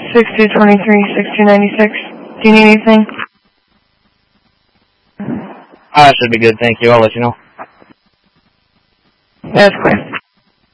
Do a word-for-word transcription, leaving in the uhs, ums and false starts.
six two two three, six two nine six. Do you need anything? I should be good, thank you. I'll let you know. That's clear.